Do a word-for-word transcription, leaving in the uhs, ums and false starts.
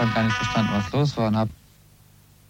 Anfang gar nicht verstanden, was los war und habe